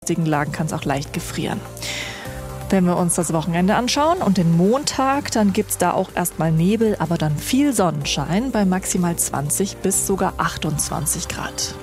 Lagen kann es auch leicht gefrieren. Wenn wir uns das Wochenende anschauen und den Montag, dann gibt es da auch erstmal Nebel, aber dann viel Sonnenschein bei maximal 20 bis sogar 28 Grad.